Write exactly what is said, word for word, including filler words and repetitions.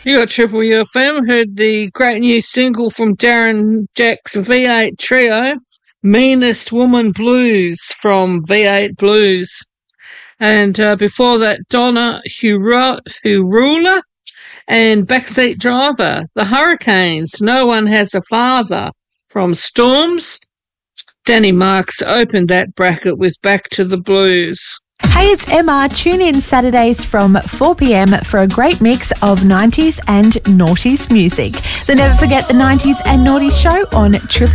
You got Triple U F M, heard the great new single from Darren Jack's V eight trio, Meanest Woman Blues from V eight Blues. And uh, before that, Donna Hurula and Backseat Driver, The Hurricanes, No One Has a Father from Storms. Danny Marks opened that bracket with Back to the Blues. Hey, it's Emma. Tune in Saturdays from four p.m. for a great mix of nineties and noughties music. The Never Forget the nineties and Noughties show on Triple